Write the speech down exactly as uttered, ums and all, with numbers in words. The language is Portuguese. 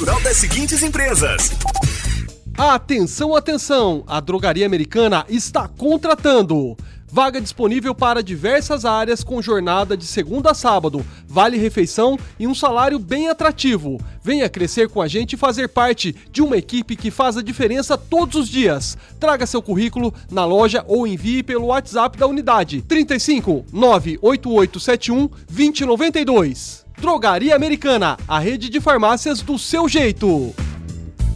natural das seguintes empresas. Atenção, atenção! A Drogaria Americana está contratando. Vaga disponível para diversas áreas com jornada de segunda a sábado, vale refeição e um salário bem atrativo. Venha crescer com a gente e fazer parte de uma equipe que faz a diferença todos os dias. Traga seu currículo na loja ou envie pelo WhatsApp da unidade trinta e cinco, nove oito oito sete um, dois zero nove dois. Drogaria Americana, a rede de farmácias do seu jeito.